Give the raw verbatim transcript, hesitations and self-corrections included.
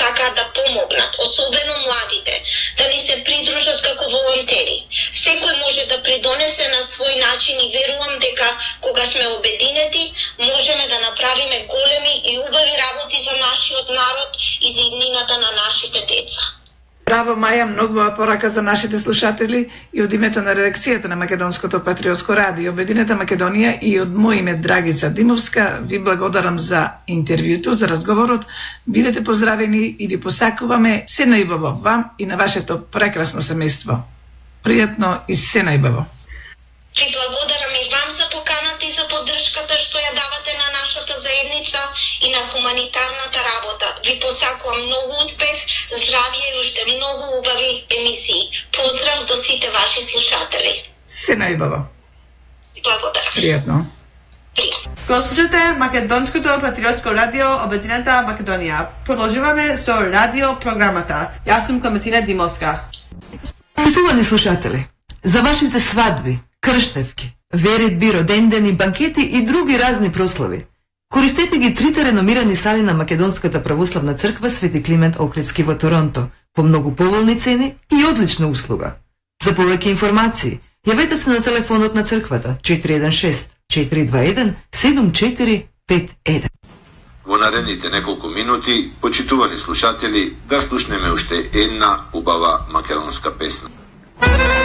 сакаат да помогнат, особено младите, да ни се придружат како волонтери. Секој може да придонесе на свој начин и верувам дека кога сме обединети, можеме да направиме големи и убави работи за нашиот народ и за иднината на нашите деца. Браво, Маја, многу бава порака за нашите слушатели и од името на редакцијата на Македонското патриотско радио Обединета Македонија и од мој име Драгица Димовска ви благодарам за интервјуто, за разговорот. Бидете поздравени и ви посакуваме се најубаво вам и на вашето прекрасно семејство. Пријатно и се најубаво. Ви благодарам и вам за поканата и за поддршката што ја давате на нашата заедница и на хуманитарната работа. Ви посакувам многу успех, здравје и уште многу убави емисии. Поздрав до сите ваши слушатели. Се најубаво. Благодарам. Пријатно. Го слушате Македонското патриотско радио Обединета Македонија. Продолжуваме со радио програмата. Јас сум Клементина Димовска. Почитувани слушатели, за вашите свадби, крштевки, веридби, родендени, банкети и други разни прослави, користете ги трите реномирани сали на Македонската православна црква Свети Климент Охридски во Торонто по многу поволни цени и одлична услуга. За повеќе информации, јавете се на телефонот на црквата четири еден шест четири два еден седум четири пет еден. Во наредните неколку минути, почитувани слушатели, да слушнеме уште една убава македонска песна.